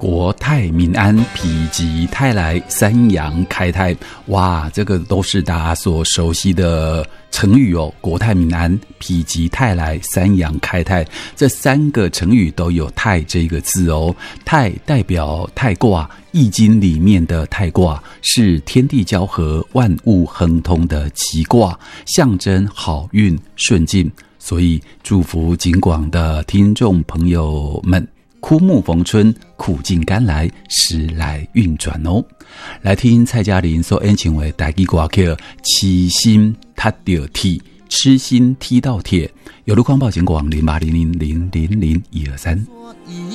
国泰民安，否极泰来，三阳开泰。哇，这个都是大家所熟悉的成语哦。国泰民安，否极泰来，三阳开泰，这三个成语都有泰这个字哦。泰代表泰卦，易经里面的泰卦是天地交合、万物亨通的吉卦，象征好运顺境。所以祝福警广的听众朋友们，枯木逢春，苦尽甘来，时来运转哦。来听蔡嘉玲所演唱的台语歌曲《痴心踢到铁》，痴心踢到铁。有路况报警广0800000123。